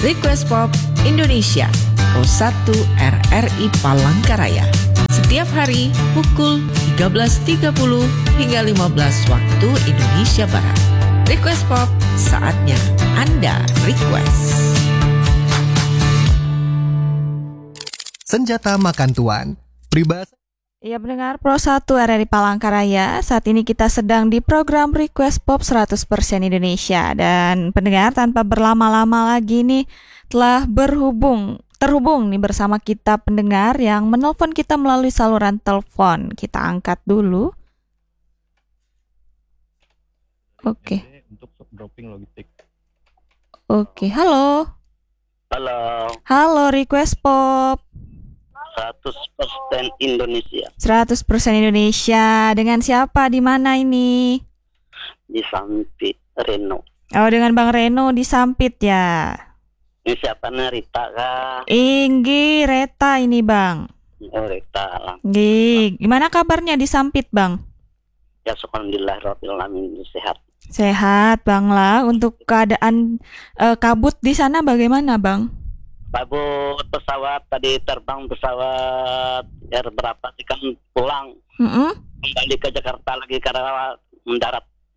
Request Pop Indonesia Pro 1 RRI Palangkaraya. Setiap hari pukul 13.30 hingga 15 waktu Indonesia Barat. Request Pop, saatnya Anda request. Senjata Makan Tuan. Peribahasa. Ya, pendengar Pro 1 RRI Palangkaraya, saat ini kita sedang di program Request Pop 100% Indonesia. Dan pendengar, tanpa berlama-lama lagi nih, telah terhubung nih bersama kita pendengar yang menelpon kita melalui saluran telepon. Kita angkat dulu. Oke. Untuk dropping logistik. Oke, halo. Halo, Request Pop 100% Indonesia. 100% Indonesia. Dengan siapa, di mana ini? Di Sampit, Reno. Oh, dengan Bang Reno di Sampit ya. Ini siapa nih, Rita kah? Inggi, Reta ini Bang. Oh, Rita lah. Gimana kabarnya di Sampit Bang? Ya, alhamdulillah rabbil alamin, sehat. Sehat Bang lah. Untuk keadaan kabut di sana bagaimana Bang? Kabut pesawat tadi terbang pesawat berapa sih kan pulang. Kembali ke Jakarta lagi karena mendarat.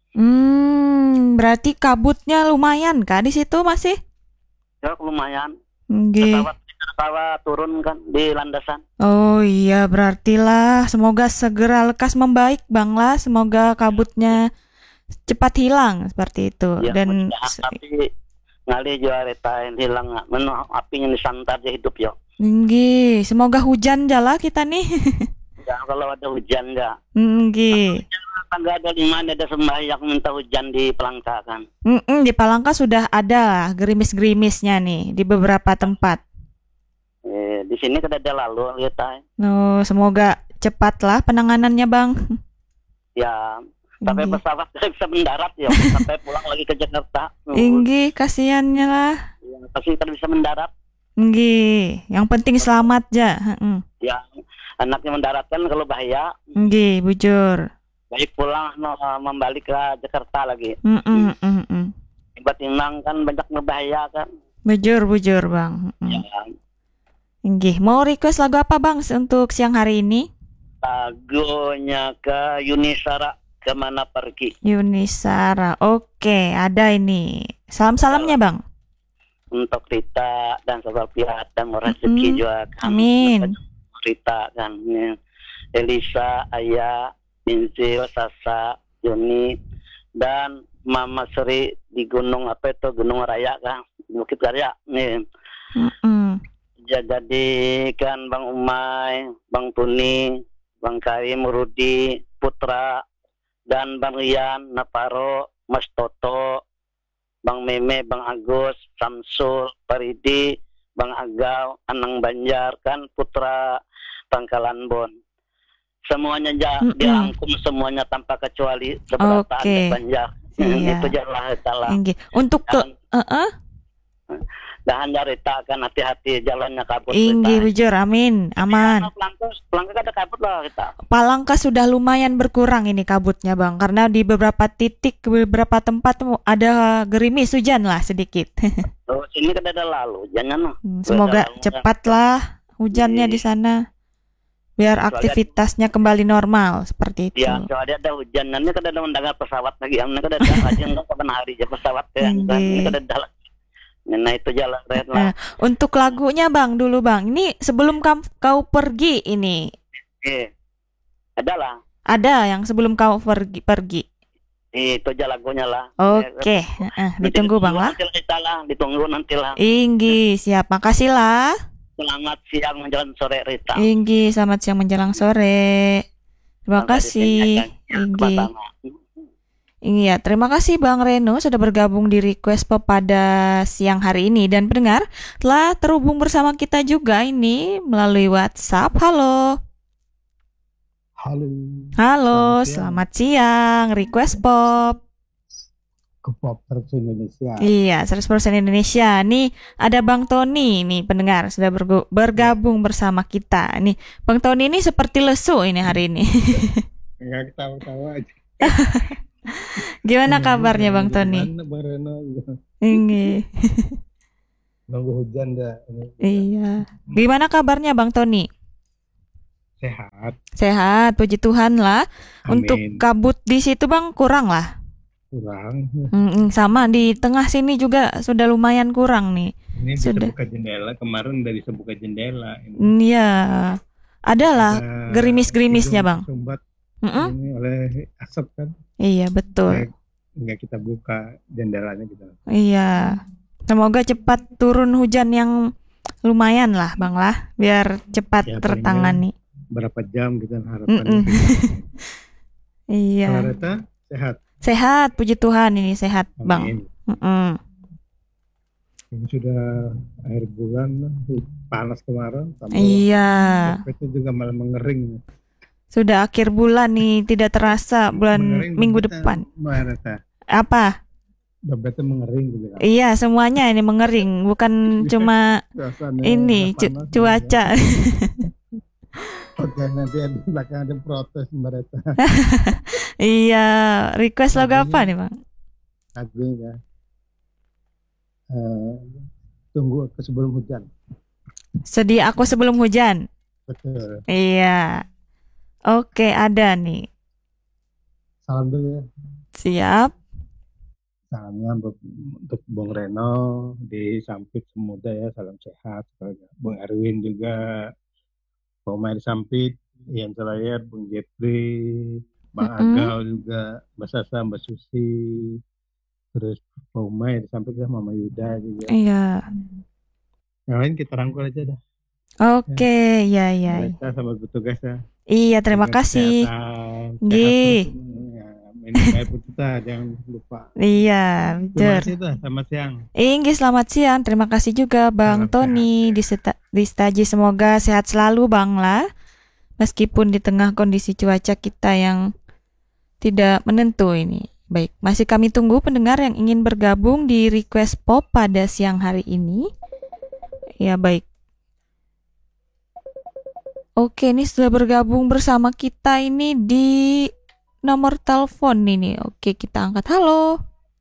Berarti kabutnya lumayan kah di situ masih? Ya, lumayan. Pesawat turun kan di landasan. Oh iya, berartilah semoga segera lekas membaik Bang lah. Semoga kabutnya cepat hilang seperti itu. Ya, dan tapi ngali jual retain hilang apinya disantar aja hidup yo. Nggih, semoga hujan jala kita nih. Ya, kalau ada hujan ya. Nggih. Tangga ada di mana ada sembahyang minta hujan di Palangka kan. Di Palangka sudah ada gerimis-gerimisnya nih di beberapa tempat. Di sini kan ada lalu lihat. Oh, semoga cepatlah penanganannya Bang. Ya, sampai pesawat bisa mendarat ya, sampai pulang lagi ke Jakarta. Inggi, kasihannya lah. Ya, pasti kan bisa mendarat. Inggi, yang penting selamat ya. Ya, anaknya mendarat kan kalau bahaya. Inggi, bujur. Baik pulang membalik ke Jakarta lagi. Buat Inang kan banyak berbahaya kan. Bujur Bang. Ya. Inggi, mau request lagu apa Bang untuk siang hari ini? Lagunya ke Yunisara. Kemana pergi? Yunisara, oke, ada ini. Salam-salamnya Bang. Untuk Rita dan Sofiat dan rezeki juga kan. Amin. Rita kan, Elisa, Ayah, Inzil, Sasa, Yuni, dan Mama Sri di Gunung Raya kan, Bukit Raya nih. Jadi kan Bang Umay, Bang Tuni, Bang Karim, Rudi, Putra, dan Bang Rian, Naparo, Mas Toto, Bang Meme, Bang Agus, Samsul, Paridi, Bang Agau, Anang Banjar, kan Putra Pangkalan Bon. Semuanya dirangkum semuanya tanpa kecuali seberapa ada Banjar. Iya. Itu jalan salah. Untuk Dan Rita kan hati-hati jalannya kabut. Inggi, bujur, amin, aman. Palangka ada kabut lah Rita. Palangka sudah lumayan berkurang ini kabutnya Bang, karena di beberapa titik, beberapa tempat ada gerimis hujan lah sedikit. Terus ini kan ada lalu, jangan. Semoga cepatlah hujannya di sana, biar aktivitasnya kembali normal seperti itu. Ya, soalnya ada hujan, nanti kan ada undangan pesawat lagi, nanti kan ada aja nggak kapan hari aja pesawat ya, nanti kan ada. Nah itu jalan lah. Untuk lagunya Bang dulu Bang. Ini sebelum kau pergi ini. Ada yang sebelum kau pergi. Itu aja lagunya lah. Oke. Ditunggu Bang lah. Ditunggu nanti lah. Inggi, siap. Makasih lah. Selamat siang menjelang sore Rita. Inggi, selamat siang menjelang sore. Terima kasih Inggi. Iya, terima kasih Bang Reno sudah bergabung di Request Pop pada siang hari ini. Dan pendengar telah terhubung bersama kita juga ini melalui WhatsApp. Halo. Halo, selamat siang. Request Pop. Ke Pop 100% Indonesia. Iya, 100% Indonesia. Nih ada Bang Tony nih pendengar sudah bergabung bersama kita. Nih Bang Tony ini seperti lesu ini hari ini. Enggak ketawa-tawa aja. Gimana kabarnya Bang Tony? Bang Reno? Ini. Nunggu hujan dah. Ini Iya. Gimana kabarnya Bang Tony? sehat. Sehat, puji Tuhan lah. Untuk Amin. kabut di situ Bang kurang lah. Kurang. Sama di tengah sini juga sudah lumayan kurang nih. Ini bisa Sudah. buka jendela. Kemarin udah bisa buka jendela. Ini Iya. Adalah ada gerimis-gerimisnya hidung Bang. tersumbat Mm-mm. ini oleh asap kan. Iya betul. Nggak kita buka jendelanya gitu. Iya. Semoga cepat turun hujan yang lumayan lah Bang lah, biar cepat Ya, tertangani. Berapa jam gitu harapannya. Mm-mm. Kalau Iya. Reta sehat. Sehat, puji Tuhan ini sehat Bang. Amin. Mm-mm. Ini sudah akhir bulan, panas kemarin, tambah Iya. dompetnya juga malah mengering. Sudah akhir bulan nih, tidak terasa bulan Mengering minggu dompetnya, depan. Mbak Reta. Apa? Dompetnya mengering gitu kan. Iya, semuanya ini mengering, bukan cuma Suasana ini panas, cuaca. Oke, nanti di belakang ada protes Mbak Reta. Iya, request lagu apa nih Bang? Lagunya tunggu ke sebelum hujan. Sedih aku sebelum hujan. Betul. Iya. Oke, ada nih. Salam dulu ya. Siap. Salamnya untuk Bung Reno di Sampit Semuda ya, salam sehat. Bung Erwin juga, Bung Mair Sampit, Ian Selayar, Bung Jeffrey, Bang Agal juga, Mbak Sasa, Mbak Susi, terus Bung Mair Sampit ya, Mama Yuda juga. Iya. Yang lain kita rangkul aja dah. Oke, ya. Mereka sama bertugas ya. Iya, terima Jaga kasih. kesehatan, Gih. sehat terus. Ya, minum air putih dah, jangan lupa. Iya, Terima betul. kasih dah, selamat siang. Inggi, selamat siang. Terima kasih juga Bang Salam Tony di Staji. Semoga sehat selalu Bang lah. Meskipun di tengah kondisi cuaca kita yang tidak menentu ini. Baik, masih kami tunggu pendengar yang ingin bergabung di Request Pop pada siang hari ini. Ya, baik. Oke, ini sudah bergabung bersama kita ini di nomor telepon ini. Oke, kita angkat. Halo.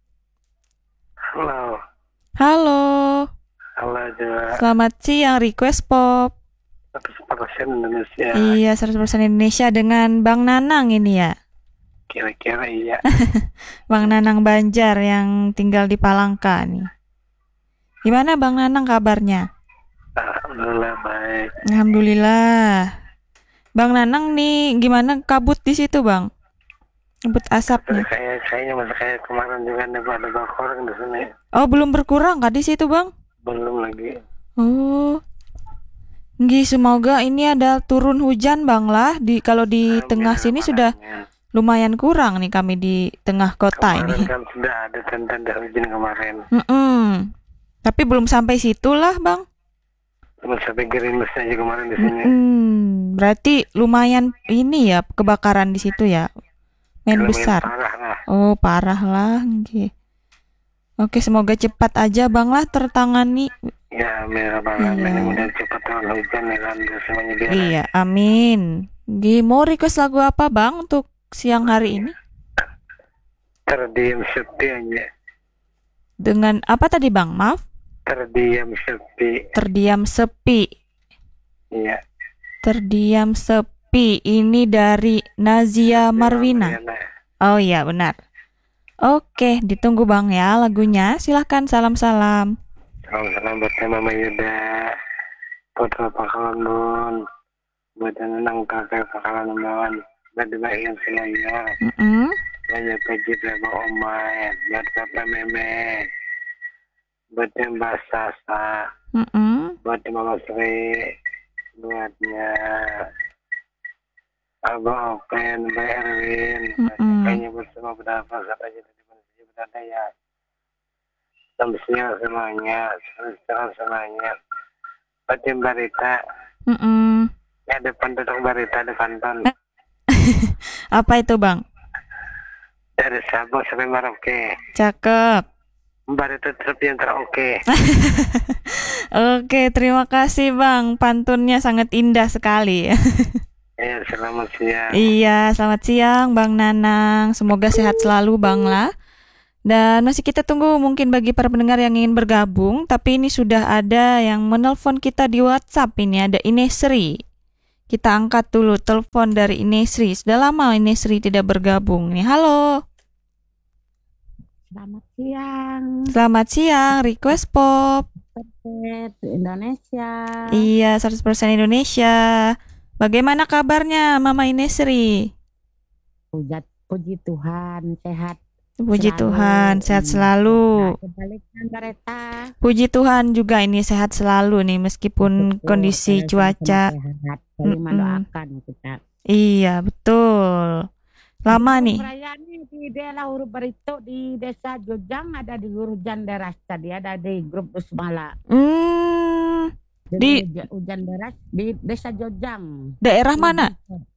Halo. Halo. Halo juga. Selamat siang Request Pop. 100% Indonesia. Iya, 100% Indonesia dengan Bang Nanang ini ya. Kira-kira iya. Bang Nanang Banjar yang tinggal di Palangka nih. Gimana Bang Nanang kabarnya? Alhamdulillah baik. Alhamdulillah. Bang Nanang nih gimana kabut di situ Bang? Kabut asapnya. Kayaknya masih kayak kemarin juga ada bakor di sini. Oh, belum berkurang kah di situ Bang? Belum lagi. Oh. Nggih, semoga ini ada turun hujan Bang lah. Kalau di tengah sini sudah lumayan kurang nih kami di tengah kota Kemarin ini. kan sudah ada tanda hujan kemarin. Tapi belum sampai situ lah Bang. Belum sampai gerimis aja kemarin di sini. Berarti lumayan ini ya kebakaran di situ ya. Main Lumayan besar. Parah lah. Oh, parah lah. Nggih. Oke, semoga cepat aja Bang lah tertangani. Ya, amin. Mudah cepat turun hujan ya kan semuanya biar. Iya, amin. Nggih, mau request lagu apa Bang untuk siang hari ini? Terdiam sepi aja. Dengan apa tadi Bang? Maaf. Terdiam sepi. Terdiam sepi. Iya. Terdiam sepi. Ini dari Nazia Marwina. Oh iya, benar. Oke, ditunggu Bang ya lagunya. Silahkan salam-salam. Salam buat Mama Yuda, Putra Pakalan Bun, buat Nenang Kakak Pakalan Bun, buat Bayan Selayar, banyak pejit Leba Omai, buat Kakak Meme, buat Mbak Sasa, buat Mama Sri, buatnya Abang Open, Mbak Erwin, kayaknya bersama berapa kata aja tadi manusia berada ya. Selamat siang semuanya, semuanya. Batin Barita. Ya, depan duduk Barita, depan ton. Apa itu Bang? Dari Sabang sampai Merauke. Cakep. Barita trip yang teroke. Oke, terima kasih Bang. Pantunnya sangat indah sekali. Ya, selamat siang. Iya, selamat siang Bang Nanang. Semoga sehat selalu Bang lah. Dan masih kita tunggu mungkin bagi para pendengar yang ingin bergabung, tapi ini sudah ada yang menelpon kita di WhatsApp. Ini ada Inesri. Kita angkat dulu telepon dari Inesri. Sudah lama Inesri tidak bergabung. Nih, halo. Selamat siang, Selamat siang, Request Pop. Perfect Indonesia. Iya, 100% Indonesia. Bagaimana kabarnya Mama Inesri? Puji Tuhan, sehat Puji selalu. Tuhan, sehat selalu. Nah, kebalikan Bareta. Puji Tuhan juga ini sehat selalu nih meskipun Betul, kondisi saya cuaca. sama-sama sehat. Saling Mm-mm. mendoakan kita. Iya, betul. Lama nih. Perayaan di daerah Huruf Barito di Desa Jojang ada di Hujan Deras tadi ada di grup Usmala. Di Hujan Deras di Desa Jojang. Daerah mana?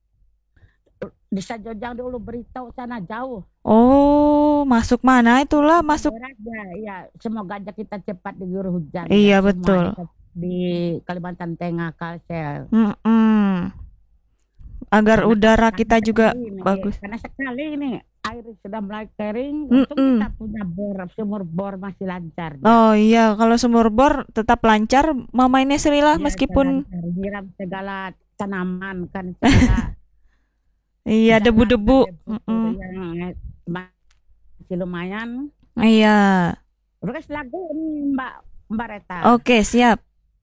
Desa Jojang di Ulu Berito sana jauh. Oh, masuk mana itulah masuk. Ya, semoga aja kita cepat diguyur hujan. Iya, Ya, betul. Di Kalimantan Tengah, Kalsel. Agar udara kita juga ini, bagus. Karena sekali ini air sudah mulai kering, untung kita punya sumur bor masih lancar. Oh iya, kalau sumur bor tetap lancar, Mama Inesri lah Ya, meskipun nyiram segala tanaman kan segala iya debu-debu. yang masih lumayan. Iya. Terus lagu ini Mbak Reta. Oke, siap.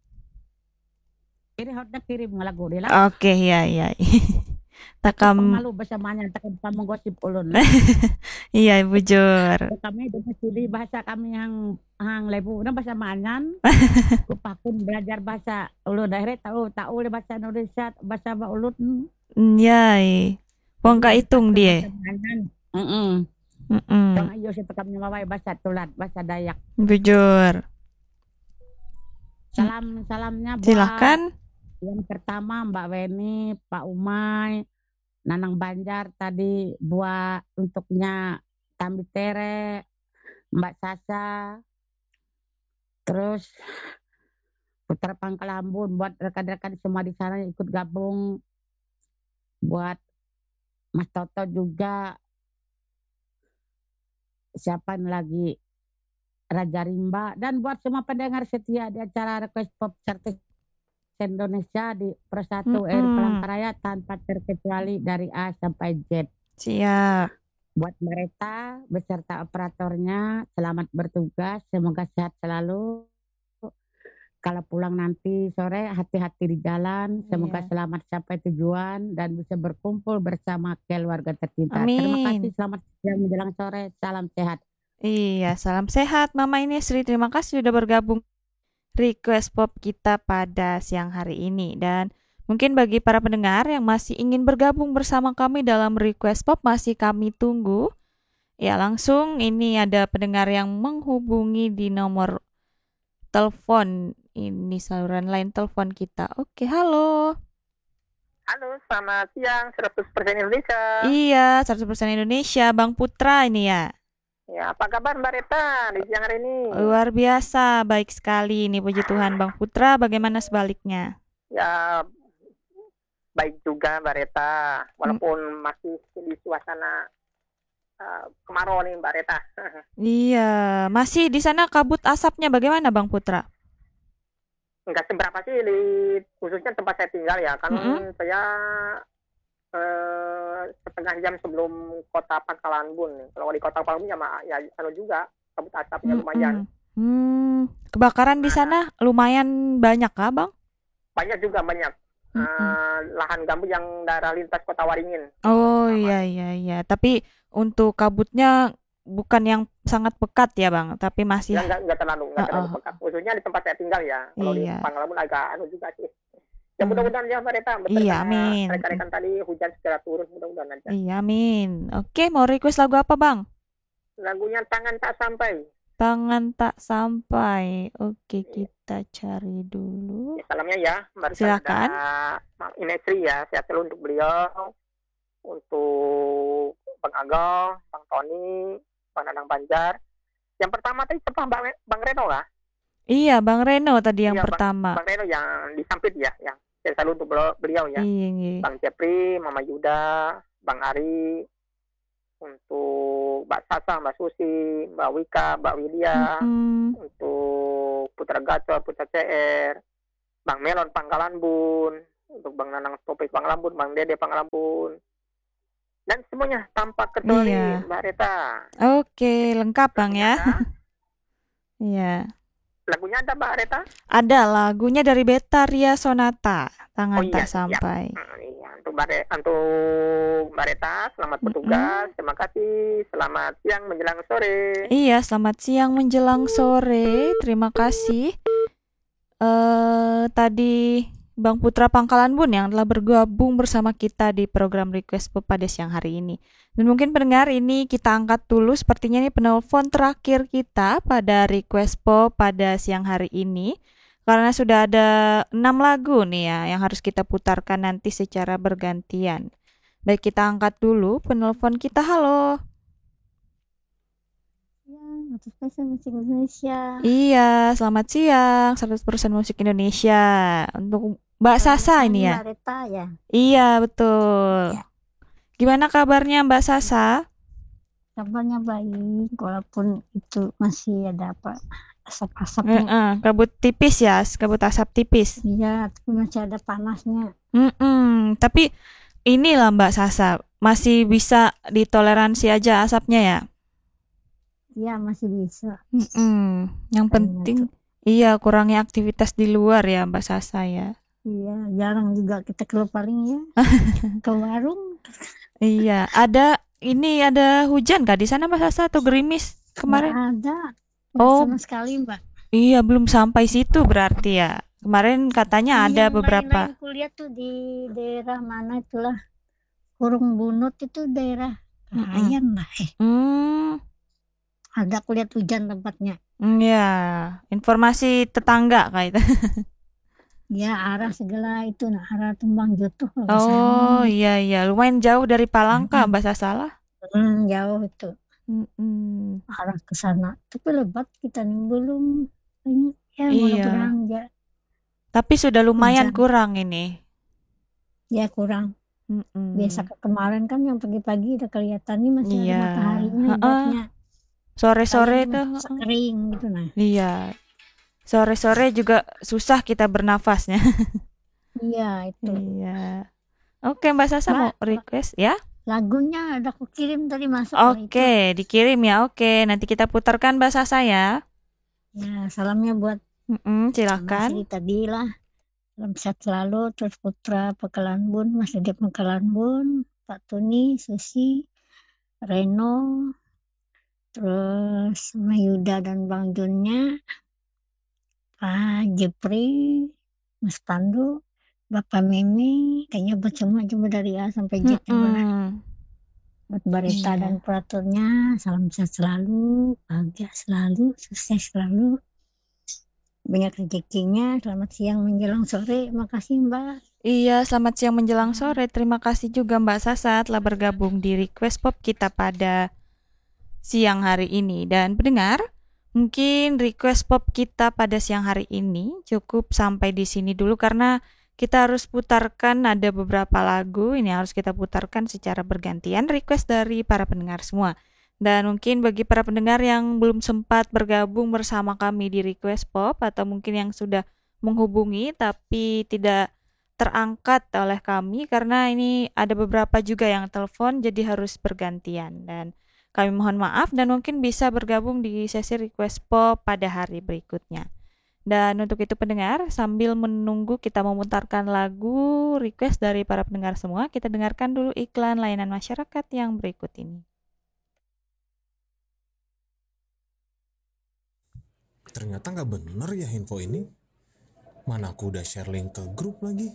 Ini harusnya kirim lagu dia lah. Oke, iya. Takam malu bersamanya takkan kamu gosip ulun. Iya, bujur. Kami domisili bahasa kami yang lebu na bahasa Manyan. Kupakun belajar bahasa ulun daerah tahu bahasa Indonesia bahasa ulun. Iya. Wong ka itung dia. Yang ayo sih kami mawai bahasa Tulat, bahasa Dayak. Bujur. Salamnya buat Silakan. yang pertama Mbak Weni, Pak Umay, Nanang Banjar tadi buat untuknya Tambi Tere, Mbak Sasa, terus Putra Pangkalambun buat rekan-rekan semua di sana yang ikut gabung, buat Mas Toto juga, siapa lagi Raja Rimba, dan buat semua pendengar setia di acara Request Pop Certis Indonesia di Persatu RRI Palangkaraya tanpa terkecuali dari A sampai Z. Siap. Buat mereka beserta operatornya selamat bertugas, semoga sehat selalu. Kalau pulang nanti sore hati-hati di jalan, semoga selamat sampai tujuan dan bisa berkumpul bersama keluarga tercinta. Amin. Terima kasih, selamat siang menjelang sore, salam sehat. Iya, salam sehat Mama Inesri. Terima kasih sudah bergabung Request Pop kita pada siang hari ini. Dan mungkin bagi para pendengar yang masih ingin bergabung bersama kami dalam Request Pop, masih kami tunggu. Ya, langsung ini ada pendengar yang menghubungi di nomor telepon. Ini saluran line telepon kita. Oke, halo. Halo, selamat siang 100% Indonesia. Iya, 100% Indonesia. Bang Putra ini ya. Ya, apa kabar Mbak Reta di siang hari ini? Luar biasa, baik sekali ini puji Tuhan. Bang Putra, bagaimana sebaliknya? Ya, baik juga Mbak Reta, walaupun masih di suasana kemarau nih Mbak Reta. Iya, masih di sana kabut asapnya bagaimana Bang Putra? Enggak seberapa sih, khususnya tempat saya tinggal ya, kan saya setengah jam sebelum kota Pangkalanbun. Kalau di kota Pangkalanbun ya juga kabut asapnya lumayan. Kebakaran di sana lumayan banyak kah Bang? Banyak juga, banyak. Lahan gambut yang daerah lintas kota Waringin. Oh iya. Tapi untuk kabutnya bukan yang sangat pekat ya Bang, tapi masih ya, enggak terlalu pekat. Khususnya di tempat saya tinggal ya. Kalau di Pangkalanbun agak juga sih. Ya mudah-mudahan ya Mbak Reta. Iya, amin. Rekan-rekan tadi hujan segera turun, mudah-mudahan aja. Iya, amin. Oke, mau request lagu apa Bang? Lagunya Tangan Tak Sampai. Tangan Tak Sampai. Oke, kita cari dulu. Ya, salamnya ya, Mbak Reta. Silakan. Inesri ya, sehat selalu untuk beliau. Untuk Bang Agong, Bang Tony, Bang Nanang Banjar. Yang pertama tadi siapa Bang Reno lah? Iya, Bang Reno tadi yang pertama. Bang Reno yang disampit ya, yang sehat selalu untuk beliau ya. Iya. Bang Jepri, Mama Yuda, Bang Ari, untuk untuk Mbak Sasa, Mbak Susi, Mbak Wika, Mbak Widya, untuk Putra Gacor, Putra CR, Bang Melon Pangkalan Bun, untuk Bang Nanang Topik Pangkalan Bun, Bang Dede Pangkalan Bun, dan semuanya tanpa kecuali Iya. Mbak Reta. Oke, lengkap Bang ya. Lagunya ada? Iya. Lagunya ada Mbak Reta? Ada lagunya dari Betaria Sonata, Tangan Oh Tak iya, siap. Sampai. Iya, untuk Mbak Reta, selamat bertugas. Terima kasih. Selamat siang menjelang sore. Iya, selamat siang menjelang sore. Terima kasih. Tadi Bang Putra Pangkalan Bun yang telah bergabung bersama kita di program Request Pop pada siang hari ini. Dan mungkin pendengar, ini kita angkat dulu sepertinya ini penelpon terakhir kita pada Request Pop pada siang hari ini. Karena sudah ada 6 lagu nih ya yang harus kita putarkan nanti secara bergantian. Baik, kita angkat dulu penelpon kita. Halo. Ya, 100% musik Indonesia. Iya, selamat siang. 100% musik Indonesia. Untuk Mbak Sasa ini ya? Mbak Reta ya. Iya, betul. Ya. Gimana kabarnya Mbak Sasa? Kabarnya baik, walaupun itu masih ada apa asap-asapnya. Kabut tipis ya, kabut asap tipis. Iya, tapi masih ada panasnya. Tapi inilah Mbak Sasa, masih bisa ditoleransi aja asapnya ya? Iya, masih bisa. Yang Kayaknya penting, iya kurangi aktivitas di luar ya Mbak Sasa ya. Iya, jarang juga kita keluar paling ya ke warung. Iya, ada hujan kah di sana Mbak Sasa atau gerimis kemarin? Nggak ada. Oh, Sama sekali Mbak. iya belum sampai situ berarti ya. Kemarin katanya ada beberapa. Main-main kuliah tuh di daerah mana itulah, Kurung Bunut itu daerah Kahayan lah. Ada kuliah hujan tempatnya. Ya, informasi tetangga kayak itu. Ya, arah segala itu, arah Tumbang Jutuh. Oh iya, lumayan jauh dari Palangka, Mbak Sasa. Jauh itu. Arah ke sana. Tapi lebat kita nih belum. Ya, mudah-mudahan ya. Tapi sudah lumayan hujan. kurang ini. Ya, kurang. Biasa kemarin kan yang pagi-pagi udah kelihatan nih masih ada mataharinya lebatnya. Sore-sore tuh kering gitu nah. Iya. Sore-sore juga susah kita bernafasnya. Iya, itu. Iya. Oke, Mbak Sasa mau request ya? Lagunya udah aku kirim tadi masuk. Oke, dikirim ya. Oke, nanti kita putarkan Mbak Sasa ya. Ya, salamnya buat silakan. Tadi lah. Salam sehat selalu, terus Putra Pangkalan Bun, Mas Dedek Pangkalan Bun, Pak Tuni, Susi, Reno, terus Mayuda dan Bang Junnya, Pak Jepri, Mas Pandu, Bapak Meme, kayaknya buat semua cuma dari A sampai Z. Buat Barita dan operatornya, salam sehat selalu, bahagia selalu, sukses selalu, banyak rezekinya. Selamat siang menjelang sore. Makasih Mbak. Iya, selamat siang menjelang sore. Terima kasih juga Mbak Sasa telah bergabung di Request Pop kita pada siang hari ini. Dan pendengar, mungkin Request Pop kita pada siang hari ini cukup sampai di sini dulu karena kita harus putarkan ada beberapa lagu ini harus kita putarkan secara bergantian request dari para pendengar semua. Dan mungkin bagi para pendengar yang belum sempat bergabung bersama kami di Request Pop atau mungkin yang sudah menghubungi tapi tidak terangkat oleh kami karena ini ada beberapa juga yang telepon jadi harus bergantian dan kami mohon maaf dan mungkin bisa bergabung di sesi Request Pop pada hari berikutnya. Dan untuk itu pendengar, sambil menunggu kita memutarkan lagu request dari para pendengar semua, kita dengarkan dulu iklan layanan masyarakat yang berikut ini. Ternyata nggak bener ya info ini. Mana aku udah share link ke grup lagi.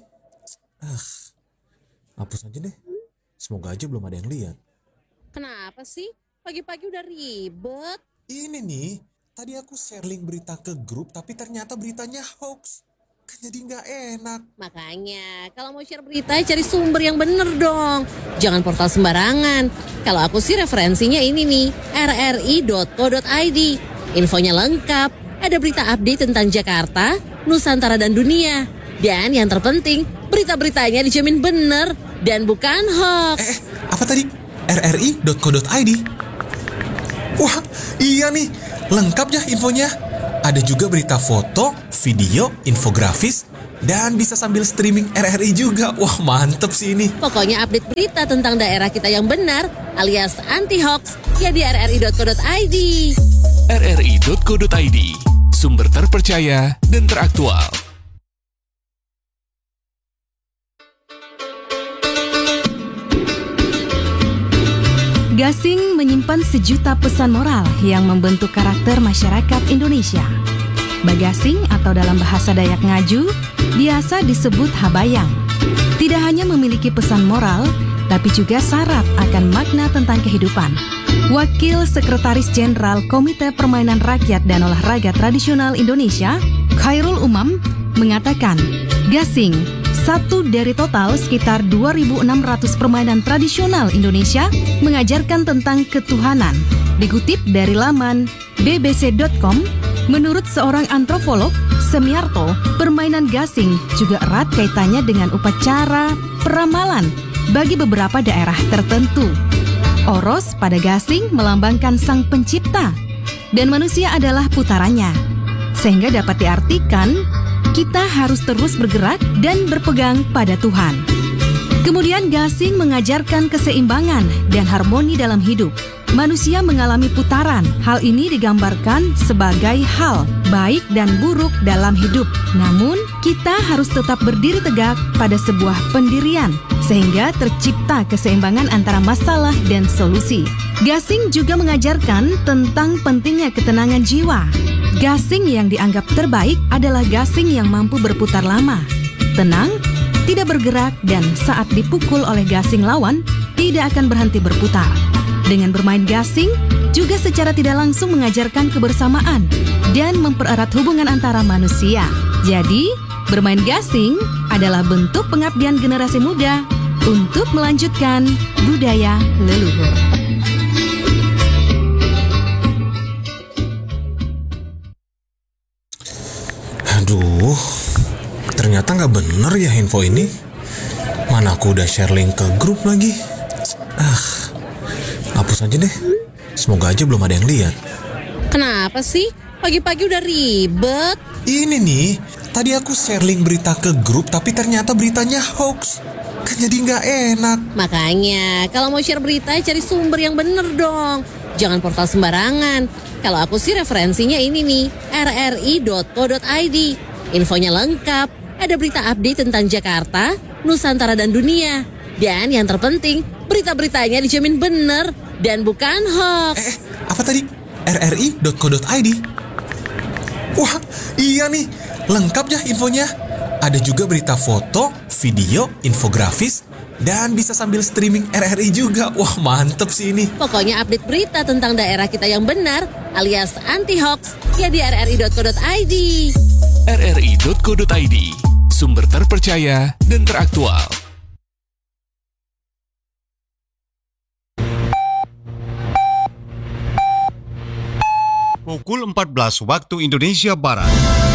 Hapus aja deh. Semoga aja belum ada yang lihat. Kenapa sih? Pagi-pagi udah ribet. Ini nih, tadi aku share link berita ke grup tapi ternyata beritanya hoax. Kan jadi nggak enak. Makanya, kalau mau share berita cari sumber yang bener dong. Jangan portal sembarangan. Kalau aku sih referensinya ini nih, rri.co.id. Infonya lengkap. Ada berita update tentang Jakarta, Nusantara dan dunia. Dan yang terpenting, berita-beritanya dijamin bener dan bukan hoax. Apa tadi? rri.co.id? Wah, iya nih. Lengkap ya infonya. Ada juga berita foto, video, infografis, dan bisa sambil streaming RRI juga. Wah, mantep sih ini. Pokoknya update berita tentang daerah kita yang benar alias anti-hoax ya di rri.co.id. rri.co.id, sumber terpercaya dan teraktual. Gasing menyimpan sejuta pesan moral yang membentuk karakter masyarakat Indonesia. Bagasing atau dalam bahasa Dayak Ngaju biasa disebut habayang. Tidak hanya memiliki pesan moral, tapi juga syarat akan makna tentang kehidupan. Wakil Sekretaris Jenderal Komite Permainan Rakyat dan Olahraga Tradisional Indonesia, Khairul Umam, mengatakan, gasing, satu dari total sekitar 2.600 permainan tradisional Indonesia, mengajarkan tentang ketuhanan. Dikutip dari laman bbc.com, menurut seorang antropolog, Semiarto, permainan gasing juga erat kaitannya dengan upacara peramalan bagi beberapa daerah tertentu. Oros pada gasing melambangkan sang pencipta, dan manusia adalah putarannya. Sehingga dapat diartikan, kita harus terus bergerak dan berpegang pada Tuhan. Kemudian gasing mengajarkan keseimbangan dan harmoni dalam hidup. Manusia mengalami putaran. Hal ini digambarkan sebagai hal baik dan buruk dalam hidup. Namun, kita harus tetap berdiri tegak pada sebuah pendirian, sehingga tercipta keseimbangan antara masalah dan solusi. Gasing juga mengajarkan tentang pentingnya ketenangan jiwa. Gasing yang dianggap terbaik adalah gasing yang mampu berputar lama, tenang, tidak bergerak, dan saat dipukul oleh gasing lawan, tidak akan berhenti berputar. Dengan bermain gasing, juga secara tidak langsung mengajarkan kebersamaan dan mempererat hubungan antara manusia. Jadi, bermain gasing adalah bentuk pengabdian generasi muda untuk melanjutkan budaya leluhur. Aduh, ternyata nggak bener ya info ini. Mana aku udah share link ke grup lagi. Hapus aja deh. Semoga aja belum ada yang lihat. Kenapa sih? Pagi-pagi udah ribet. Ini nih, tadi aku share link berita ke grup tapi ternyata beritanya hoax. Kan jadi nggak enak. Makanya, kalau mau share berita cari sumber yang bener dong. Jangan portal sembarangan. Kalau aku sih referensinya ini nih, rri.co.id. Infonya lengkap, ada berita update tentang Jakarta, Nusantara dan dunia. Dan yang terpenting, berita-beritanya dijamin bener dan bukan hoax. Apa tadi? rri.co.id? Wah, iya nih. Lengkap ya infonya. Ada juga berita foto, video, infografis, dan bisa sambil streaming RRI juga. Wah, mantep sih ini. Pokoknya update berita tentang daerah kita yang benar alias anti-hoax ya di rri.co.id. rri.co.id, sumber terpercaya dan teraktual. Pukul 14 waktu Indonesia Barat.